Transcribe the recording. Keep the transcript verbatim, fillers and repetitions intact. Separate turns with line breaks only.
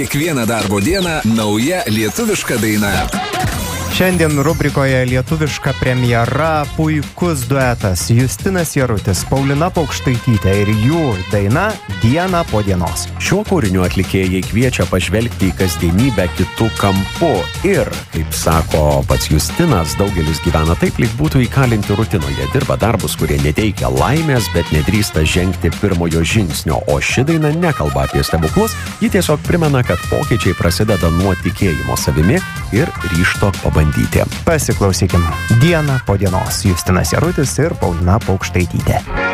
Kiekvieną darbo dieną nauja lietuviška daina.
Šiandien rubrikoje lietuviška premjera puikus duetas Justinas Jarutis, Paulina Paukštaitytė ir jų daina Diena po dienos.
Šiuo kūriniu atlikėjai kviečia pažvelgti į kasdienybę kitų kampų ir, kaip sako pats Justinas, daugelis gyvena taip, lyg būtų įkalinti rutinoje, dirba darbus, kurie neteikia laimės, bet nedrįsta žengti pirmojo žingsnio, o ši daina nekalba apie stebuklus, ji tiesiog primena, kad pokyčiai prasideda nuo tikėjimo savimi ir ryžto pabandyti.
Pasiklausykim. Diena po dienos. Justinas Jarutis ir Paulina Paukštaitytė.